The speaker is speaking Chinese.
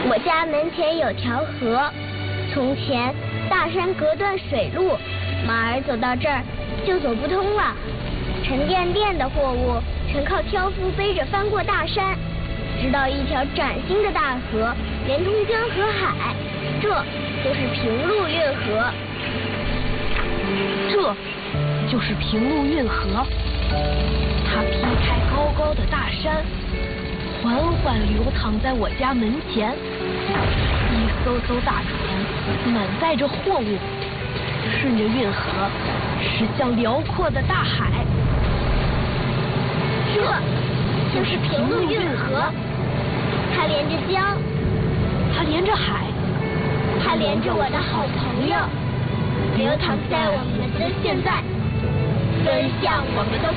我家门前有条河，从前大山隔断水路，马儿走到这儿就走不通了。沉甸甸的货物全靠挑夫背着翻过大山，直到一条崭新的大河连通江和海，这就是平陆运河。 这就是平陆运河，它劈开高高的大山，缓缓流淌在我家门前。一艘艘大船满载着货物，顺着运河驶向辽阔的大海。 这就是平陆运河，它连着江， 它连着海， 它连着我的好朋友，流淌在我们的现在，奔向我们的